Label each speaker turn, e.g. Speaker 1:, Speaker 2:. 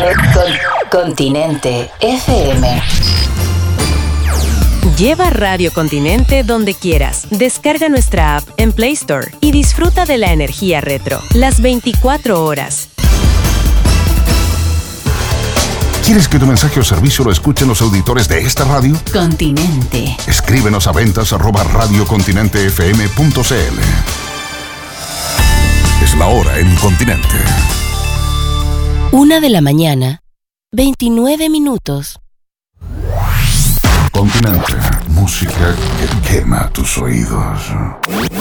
Speaker 1: Continente FM.
Speaker 2: Lleva Radio Continente donde quieras. Descarga nuestra app en Play Store y disfruta de la energía retro, las 24 horas.
Speaker 3: ¿Quieres que tu mensaje o servicio lo escuchen los auditores de esta radio?
Speaker 1: Continente.
Speaker 3: Escríbenos a ventas@radiocontinentefm.cl. Es la hora en Continente.
Speaker 2: 1:00 a.m, 29 minutos.
Speaker 3: Continente, música que quema tus oídos.